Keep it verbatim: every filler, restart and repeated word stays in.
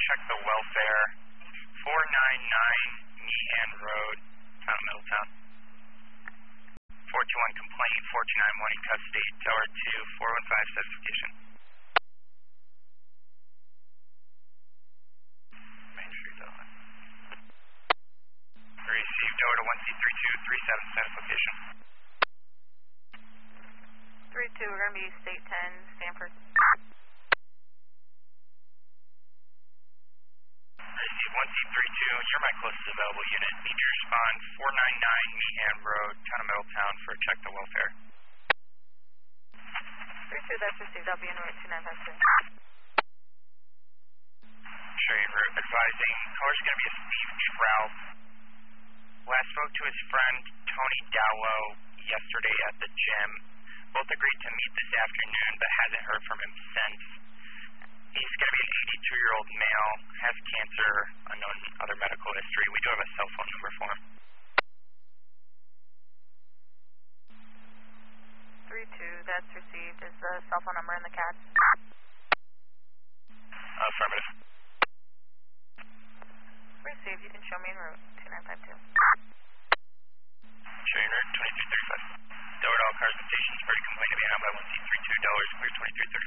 check the welfare. four nine nine Meehan Road, town of Middletown. four two one complaint, four two nine one in custody, tower two, four one five certification. Main Street on. Received over to one C three two three seven certification. three two, we're going to be State ten, Stanford. Received one C three two, you're my closest available unit. Need to respond four nine nine Meehan Road, town of Middletown for a check the welfare. three two, that's received. I'll be in route two nine five two. Show you route advising. Caller's going to be a Steve Trout. Last spoke to his friend Tony Dowlow yesterday at the gym. Both agreed to meet this afternoon, but hasn't heard from him since. He's going to be an eighty-two-year-old male, has cancer, unknown other medical history. We do have a cell phone number for him. three two, that's received. Is the cell phone number in the C A D? Affirmative. Received. You can show me en route two nine five two. Show you en route twenty-three thirty-five. Delaware all cars and stations ready to complain to be on by one C three two, dollars clear twenty-three thirty-five.